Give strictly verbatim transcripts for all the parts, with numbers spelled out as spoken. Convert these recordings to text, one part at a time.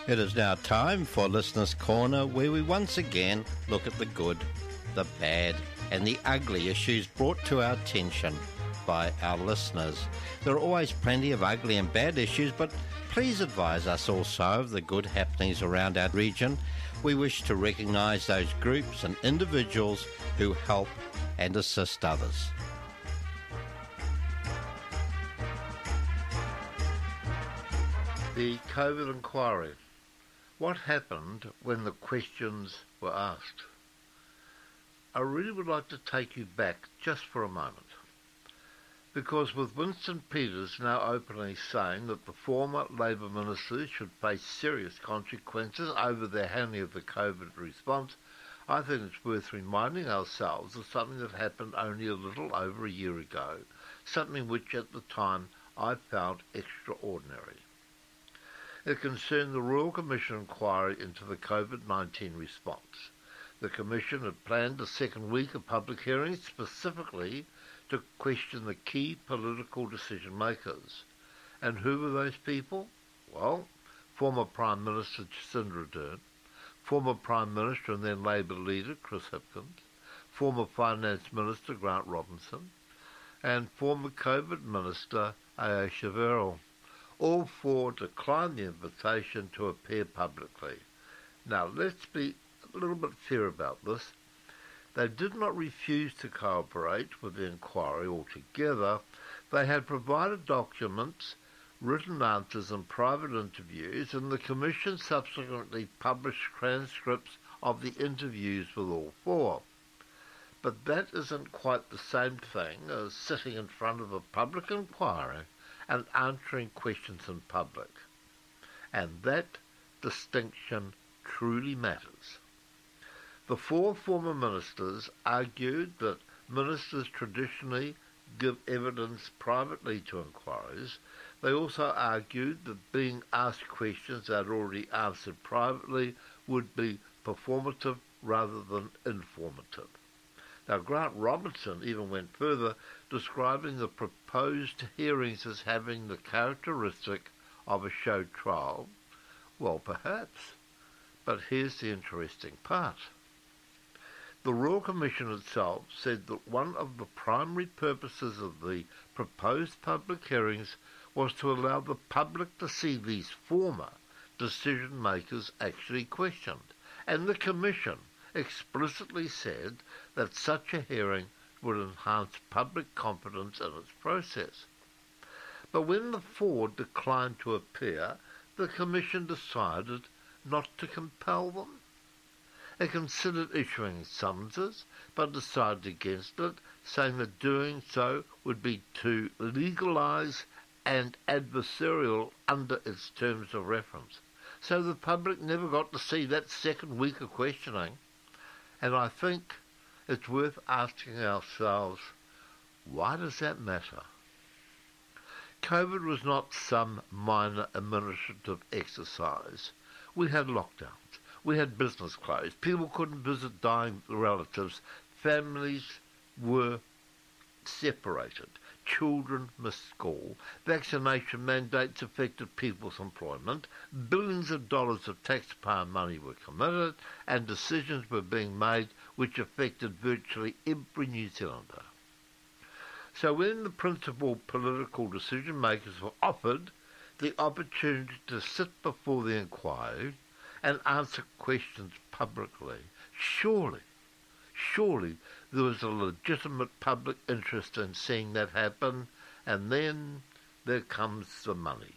It is now time for Listener's Corner, where we once again look at the good, the bad and the ugly issues brought to our attention by our listeners. There are always plenty of ugly and bad issues, but please advise us also of the good happenings around our region. We wish to recognise those groups and individuals who help and assist others. The COVID inquiry. What happened when the questions were asked? I really would like to take you back just for a moment, because with Winston Peters now openly saying that the former Labour ministers should face serious consequences over their handling of the COVID response, I think it's worth reminding ourselves of something that happened only a little over a year ago, something which at the time I found extraordinary. It concerned the Royal Commission inquiry into the COVID nineteen response. The Commission had planned a second week of public hearings specifically to question the key political decision makers. And who were those people? Well, former Prime Minister Jacinda Ardern, former Prime Minister and then Labour leader Chris Hipkins, former Finance Minister Grant Robinson, and former COVID Minister Ayesha Verrall. All four declined the invitation to appear publicly. Now, let's be a little bit fair about this. They did not refuse to cooperate with the inquiry altogether. They had provided documents, written answers and private interviews, and the Commission subsequently published transcripts of the interviews with all four. But that isn't quite the same thing as sitting in front of a public inquiry and answering questions in public. And that distinction truly matters. The four former ministers argued that ministers traditionally give evidence privately to inquiries. They also argued that being asked questions they'd already answered privately would be performative rather than informative. Now, Grant Robinson even went further, describing the proposed hearings as having the characteristic of a show trial. Well, perhaps, but here's the interesting part. The Royal Commission itself said that one of the primary purposes of the proposed public hearings was to allow the public to see these former decision makers actually questioned, and the Commission explicitly said that such a hearing would enhance public confidence in its process. But when the four declined to appear, the Commission decided not to compel them. It considered issuing summonses, but decided against it, saying that doing so would be to legalise and adversarial under its terms of reference. So the public never got to see that second week of questioning. And I think it's worth asking ourselves, why does that matter? COVID was not some minor administrative exercise. We had lockdowns. We had business closed. People couldn't visit dying relatives. Families were separated. Children missed school. Vaccination mandates affected people's employment. Billions of dollars of taxpayer money were committed, and decisions were being made which affected virtually every New Zealander. So when the principal political decision makers were offered the opportunity to sit before the inquiry and answer questions publicly, surely, surely there was a legitimate public interest in seeing that happen, and then there comes the money.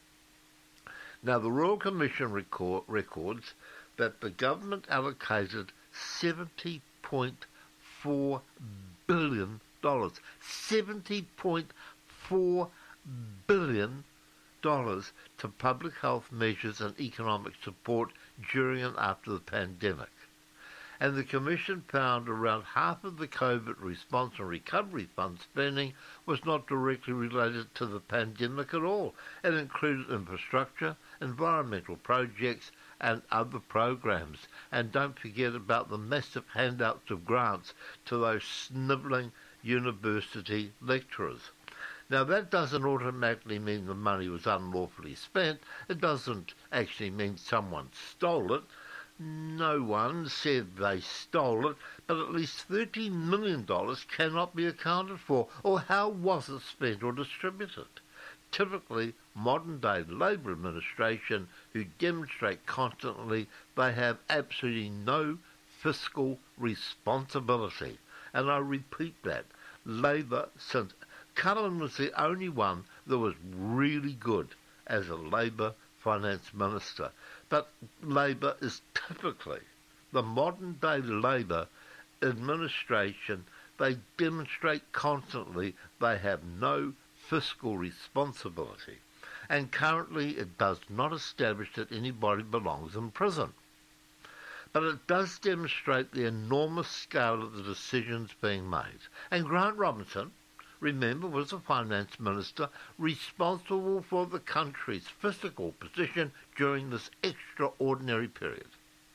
Now, the Royal Commission record, records that the government allocated seventy point four billion dollars. seventy point four billion dollars to public health measures and economic support during and after the pandemic. And the Commission found around half of the COVID response and recovery fund spending was not directly related to the pandemic at all. It included infrastructure, environmental projects and other programs. And don't forget about the massive handouts of grants to those snivelling university lecturers. Now, that doesn't automatically mean the money was unlawfully spent. It doesn't actually mean someone stole it. No one said they stole it, but at least thirteen million dollars cannot be accounted for. Or how was it spent or distributed? Typically, modern-day Labour administration who demonstrate constantly they have absolutely no fiscal responsibility. And I repeat that. Labour, since Cullen was the only one that was really good as a Labour finance minister. But Labour is typically, the modern-day Labour administration, they demonstrate constantly they have no fiscal responsibility. And currently it does not establish that anybody belongs in prison. But it does demonstrate the enormous scale of the decisions being made. And Grant Robinson, remember, was the finance minister responsible for the country's fiscal position during this extraordinary period.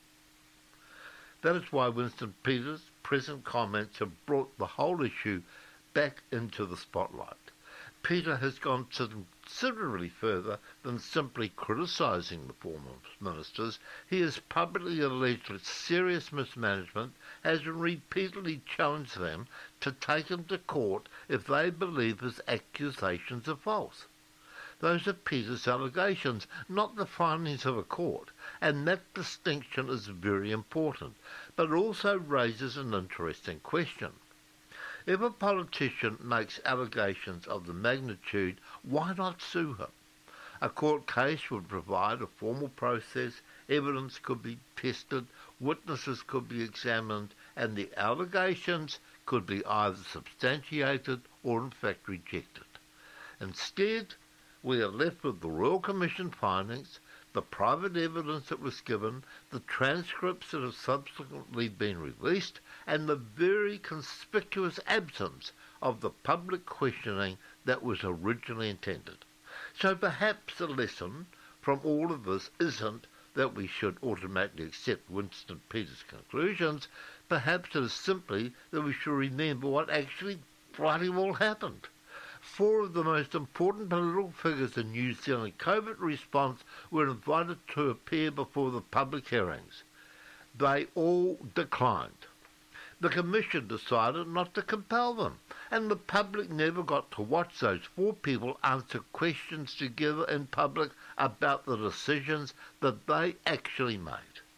That is why Winston Peters' present comments have brought the whole issue back into the spotlight. Peter has gone considerably further than simply criticising the former ministers. He has publicly alleged that serious mismanagement, has repeatedly challenged them to take him to court if they believe his accusations are false. Those are Peter's allegations, not the findings of a court, and that distinction is very important, but it also raises an interesting question. If a politician makes allegations of the magnitude, why not sue him? A court case would provide a formal process, evidence could be tested, witnesses could be examined, and the allegations could be either substantiated or in fact rejected. Instead, we are left with the Royal Commission findings, the private evidence that was given, the transcripts that have subsequently been released, and the very conspicuous absence of the public questioning that was originally intended. So perhaps the lesson from all of this isn't that we should automatically accept Winston Peters' conclusions. Perhaps it is simply that we should remember what actually bloody well happened. Four of the most important political figures in New Zealand COVID response were invited to appear before the public hearings. They all declined. The Commission decided not to compel them, and the public never got to watch those four people answer questions together in public about the decisions that they actually made.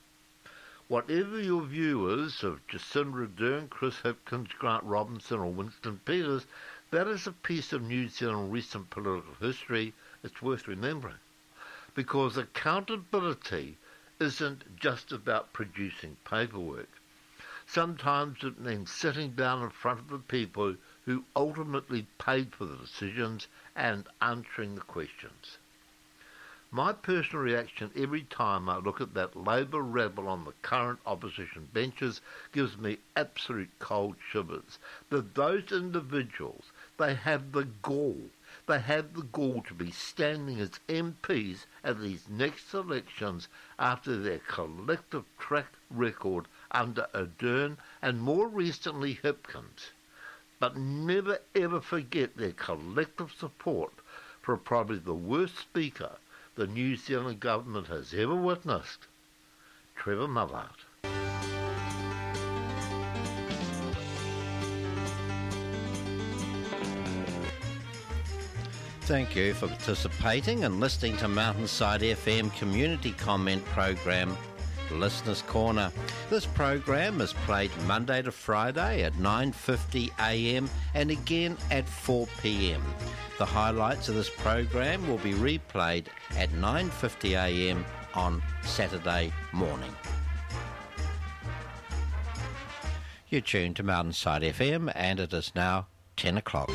Whatever your view is of Jacinda Ardern, Chris Hipkins, Grant Robinson or Winston Peters, that is a piece of New Zealand recent political history it's worth remembering, because accountability isn't just about producing paperwork. Sometimes it means sitting down in front of the people who ultimately paid for the decisions and answering the questions. My personal reaction every time I look at that Labour rebel on the current opposition benches gives me absolute cold shivers. That those individuals, they have the gall, they have the gall to be standing as M Ps at these next elections after their collective track record under Ardern and more recently Hipkins. But never ever forget their collective support for probably the worst speaker the New Zealand government has ever witnessed, Trevor Mallard. Thank you for participating and listening to Mountainside F M community comment program, Listeners Corner. This program is played Monday to Friday at nine fifty a m and again at four p m. The highlights of this program will be replayed at nine fifty a m on Saturday morning. You're tuned to Mountainside F M and it is now ten o'clock.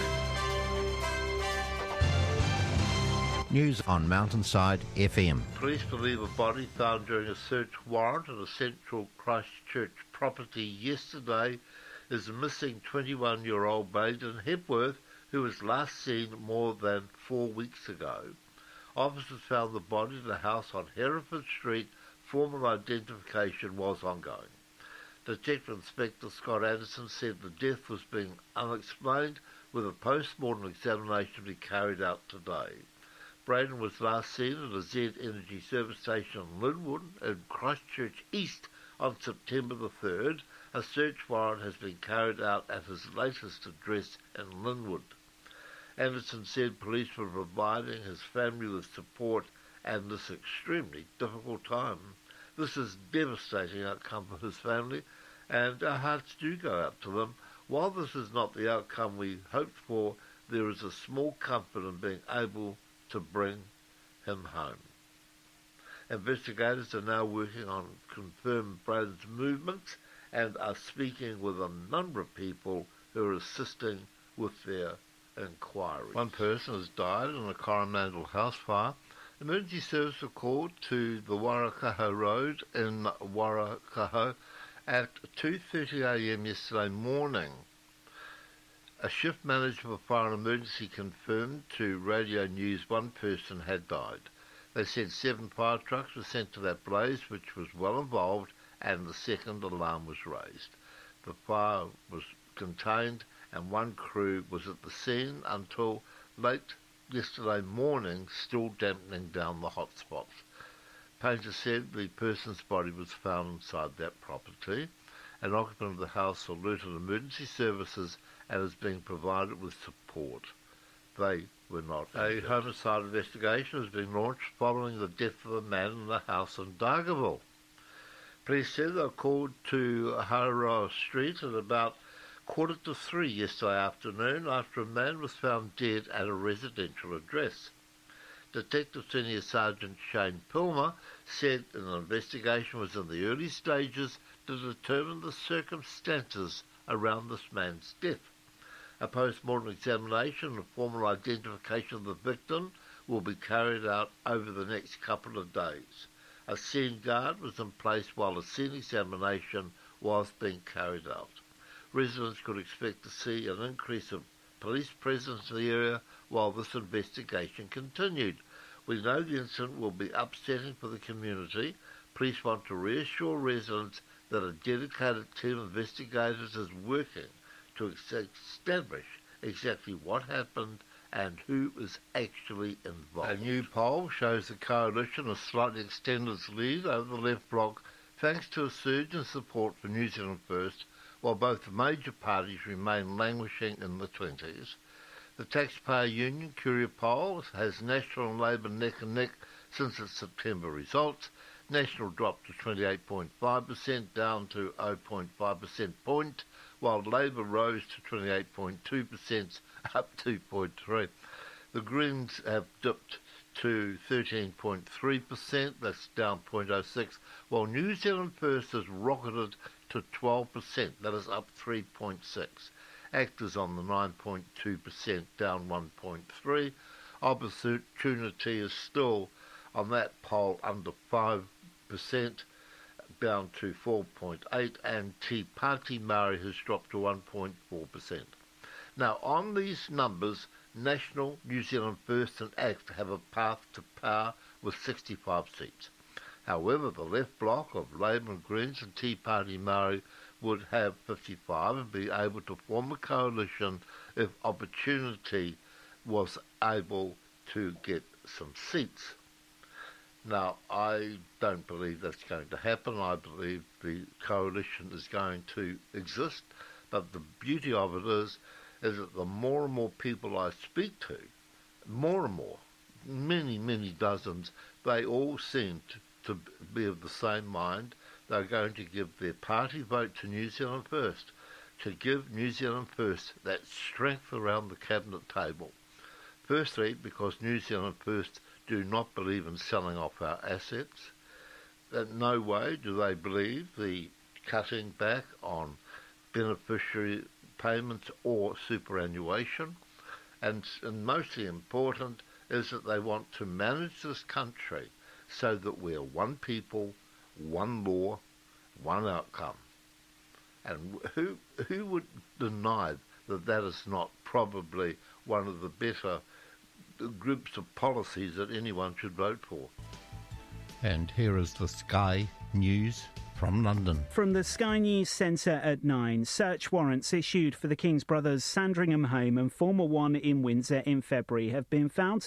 News on Mountainside F M. Police believe a body found during a search warrant at a central Christchurch property yesterday is a missing twenty-one-year-old Baden Hepworth, who was last seen more than four weeks ago. Officers found the body in a house on Hereford Street. Formal identification was ongoing. Detective Inspector Scott Anderson said the death was being unexplained, with a post-mortem examination to be carried out today. Braden was last seen at a Z Energy service station in Linwood in Christchurch East on September the third. A search warrant has been carried out at his latest address in Linwood. Anderson said police were providing his family with support at this extremely difficult time. This is a devastating outcome for his family, and our hearts do go out to them. While this is not the outcome we hoped for, there is a small comfort in being able to bring him home. Investigators are now working on confirmed Braden's movements and are speaking with a number of people who are assisting with their inquiries. One person has died in a Coromandel house fire. Emergency service were called to the Warakaho Road in Warakaho at two thirty a m yesterday morning. A shift manager for fire and emergency confirmed to Radio News one person had died. They said seven fire trucks were sent to that blaze, which was well involved, and the second alarm was raised. The fire was contained and one crew was at the scene until late yesterday morning, still dampening down the hot spots. Painter said the person's body was found inside that property. An occupant of the house alerted emergency services and is being provided with support. They were not injured. A homicide investigation has been launched following the death of a man in the house in Dargaville. Police said they were called to Hararoa Street at about quarter to three yesterday afternoon after a man was found dead at a residential address. Detective Senior Sergeant Shane Pilmer said an investigation was in the early stages to determine the circumstances around this man's death. A post-mortem examination and formal identification of the victim will be carried out over the next couple of days. A scene guard was in place while the scene examination was being carried out. Residents could expect to see an increase of police presence in the area while this investigation continued. We know the incident will be upsetting for the community. Police want to reassure residents that a dedicated team of investigators is working to establish exactly what happened and who is actually involved. A new poll shows the Coalition has slightly extended its lead over the Left Bloc thanks to a surge in support for New Zealand First, while both the major parties remain languishing in the twenties. The Taxpayer Union Courier poll has National and Labour neck and neck since its September results. National dropped to twenty-eight point five percent, down to zero point five percent point, while Labour rose to twenty-eight point two percent, up two point three percent. The Greens have dipped to thirteen point three percent, that's down zero point zero six, while New Zealand First has rocketed to twelve percent, that is up three point six. Actors on the nine point two percent, down one point three. Opportunity is still on that poll under five percent, down to four point eight, and Te Pāti Māori has dropped to one point four percent. Now, on these numbers, National, New Zealand First and ACT have a path to power with sixty-five seats. However, the Left Bloc of Labour and Greens and Te Pāti Māori would have fifty-five and be able to form a coalition if Opportunity was able to get some seats. Now, I don't believe that's going to happen. I believe the coalition is going to exist, but the beauty of it is, is that the more and more people I speak to, more and more, many, many dozens, they all seem to, to be of the same mind. They're going to give their party vote to New Zealand First, to give New Zealand First that strength around the cabinet table. Firstly, because New Zealand First do not believe in selling off our assets. In no way do they believe the cutting back on beneficiary payments or superannuation. And, and mostly important is that they want to manage this country so that we're one people, one law, one outcome. And who, who would deny that that is not probably one of the better groups of policies that anyone should vote for? And here is the Sky News from London. From the Sky News Centre at nine, search warrants issued for the King's Brothers Sandringham home and former one in Windsor in February have been found